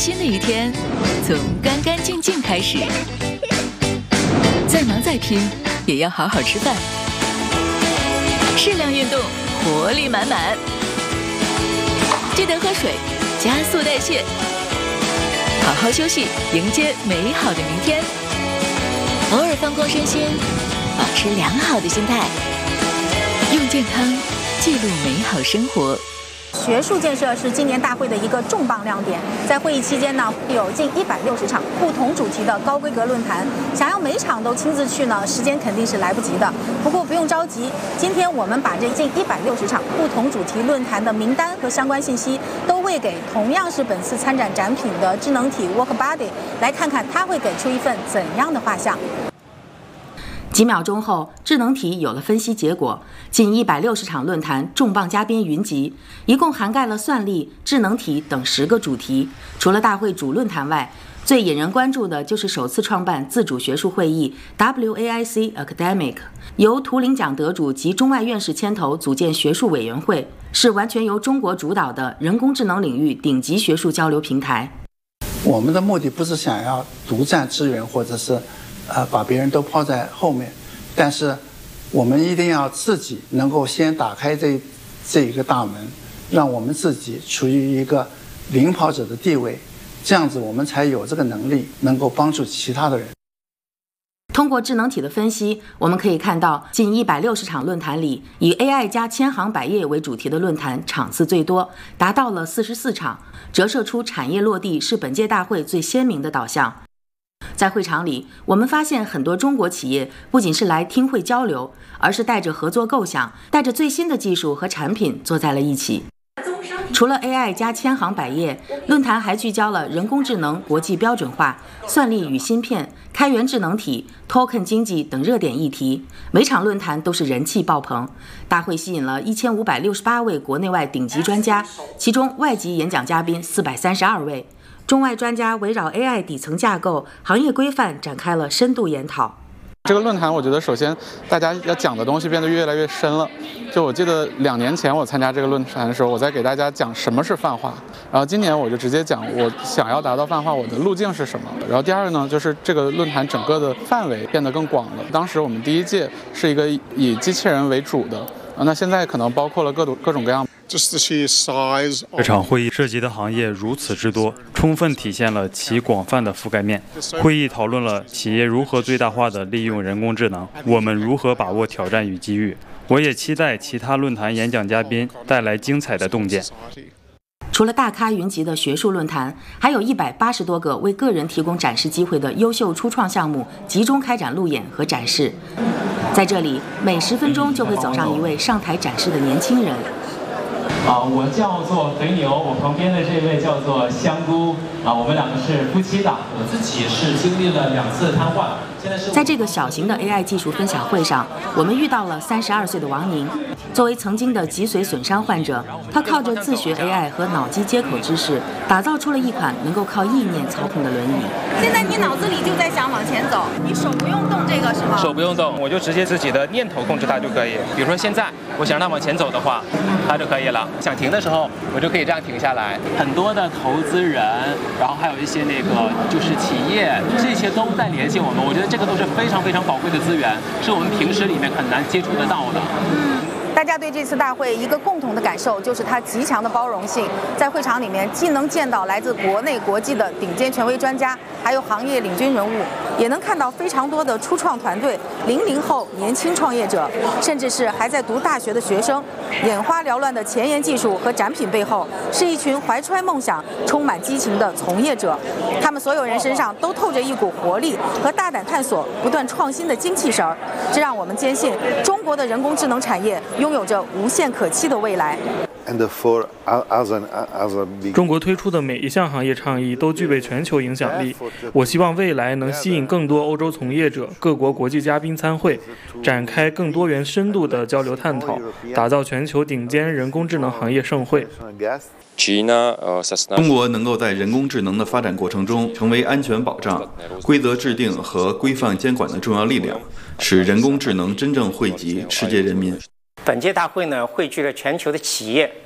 新的一天从干干净净开始。再忙再拼，也要好好吃饭。适量运动，活力满满。记得喝水，加速代谢。好好休息，迎接美好的明天。偶尔放空身心，保持良好的心态。用健康记录美好生活。 学术建设是今年大会的一个重磅亮点。在会议期间呢，有近160场不同主题的高规格论坛，想要每场都亲自去呢，时间肯定是来不及的。不过不用着急，今天我们把这近160场不同主题论坛的名单和相关信息都喂给同样是本次参展展品的智能体 WorkBuddy， 来看看它会给出一份怎样的画像。 几秒钟后，智能体有了分析结果。近160场论坛重磅嘉宾云集，一共涵盖了算力、智能体等10个主题。除了大会主论坛外，最引人关注的就是首次创办自主学术会议 WAIC Academic， 由图灵奖得主及中外院士牵头组建学术委员会，是完全由中国主导的人工智能领域顶级学术交流平台。 我们的目的不是想要独占资源，或者是把别人都抛在后面，但是我们一定要自己能够先打开这一个大门，让我们自己处于一个领跑者的地位，这样子我们才有这个能力能够帮助其他的人。 通过智能体的分析，我们可以看到近160场论坛里，以 AI 加千行百业为主题的论坛场次最多，达到了44场，折射出产业落地是本届大会最鲜明的导向。在会场里，我们发现很多中国企业不仅是来听会交流，而是带着合作构想，带着最新的技术和产品坐在了一起。除了 AI 加千行百业，论坛还聚焦了人工智能国际标准化、算力与芯片、开源智能体、token 经济等热点议题。每场论坛都是人气爆棚。大会吸引了1568位国内外顶级专家，其中外籍演讲嘉宾432位。中外专家围绕 AI 底层架构、行业规范展开了深度研讨。 这个论坛，我觉得首先大家要讲的东西变得越来越深了。就我记得2年前我参加这个论坛的时候，我在给大家讲什么是泛化，然后今年我就直接讲我想要达到泛化，我的路径是什么。然后第二个呢，就是这个论坛整个的范围变得更广了。当时我们第1届是一个以机器人为主的，那现在可能包括了各种各样。 这场会议涉及的行业如此之多，充分体现了其广泛的覆盖面。会议讨论了企业如何最大化地利用人工智能，我们如何把握挑战与机遇。我也期待其他论坛演讲嘉宾带来精彩的洞见。 除了大咖云集的学术论坛，还有180多个为个人提供展示机会的优秀初创项目集中开展路演和展示。在这里，每10分钟就会走上一位上台展示的年轻人。 我叫做肥牛，我旁边的这位叫做香菇，我们2个是夫妻档。我自己是经历了2次瘫痪。 在这个小型的 AI 技术分享会上，我们遇到了32岁的王宁。作为曾经的脊髓损伤患者，他靠着自学 AI 和脑机接口知识，打造出了一款能够靠意念操控的轮椅。 现在你脑子里就在想往前走，你手不用动这个是吗？ 手不用动，我就直接自己的念头控制它就可以。比如说现在我想让它往前走的话，它就可以了。想停的时候，我就可以这样停下来。很多的投资人，然后还有一些就是企业，这些都在联系我们。我觉得这个都是非常非常宝贵的资源，是我们平时里面很难接触得到的。 大家对这次大会一个共同的感受就是它极强的包容性，在会场里面既能见到来自国内国际的顶尖权威专家，还有行业领军人物，也能看到非常多的初创团队、00后年轻创业者，甚至是还在读大学的学生。眼花缭乱的前沿技术和展品背后，是一群怀揣梦想、充满激情的从业者。他们所有人身上都透着一股活力和大胆探索、不断创新的精气神儿，这让我们坚信中国的人工智能产业拥有着无限可期的未来。 中国推出的每一项行业倡议都具备全球影响力。我希望未来能吸引更多欧洲从业者、各国国际嘉宾参会，展开更多元深度的交流探讨，打造全球顶尖人工智能行业盛会。 中国能够在人工智能的发展过程中成为安全保障、规则制定和规范监管的重要力量，使人工智能真正惠及世界人民。 本届大会呢，汇聚了全球的企业、